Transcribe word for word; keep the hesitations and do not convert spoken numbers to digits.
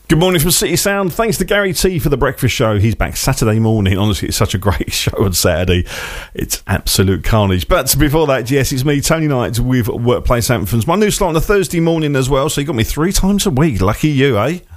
Good morning from City Sound. Thanks to Gary T for the breakfast show. He's back Saturday morning. Honestly, it's such a great show on Saturday. It's absolute carnage. But before that, yes, it's me, Tony Knight, with Workplace Anthems. My new slot on a Thursday morning as well, so you got me three times a week. Lucky you, eh?